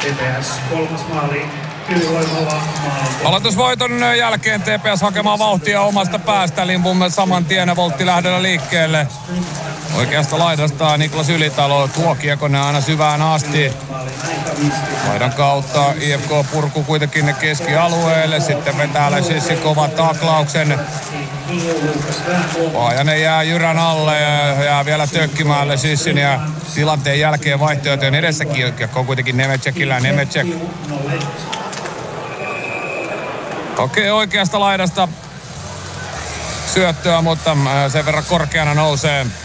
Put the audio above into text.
TPS kolmas maali ylivoimalla maalin. Aloitusvoiton jälkeen TPS hakemaan vauhtia omasta päästä. Limpumme saman tien voltti lähdöllä liikkeelle. Oikeasta laidasta Niklas Ylitalo tuo kiekon aina syvään asti. Laidan kautta IFK Purku kuitenkin keskialueelle. Sitten vetää Sissi kovan taklauksen. Paajanen jää Jyrän alle ja jää vielä tökkimään Sissin ja tilanteen jälkeen vaihtoehtojen edessäkin. Kiekko on kuitenkin Nemecekillä. Nemecek okei, oikeasta laidasta syöttöä, mutta sen verran korkeana nousee